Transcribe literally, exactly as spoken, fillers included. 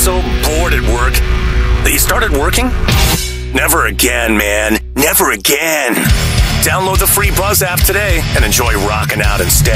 so bored at work that you started working? Never again, man. Never again. Download the free Buzz app today and enjoy rocking out instead.